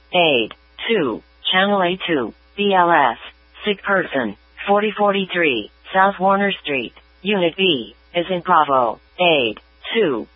Aid. 2. Channel A2. BLS. Sick person. 4043. South Warner Street. Unit B. Is in Bravo. Aid. 2.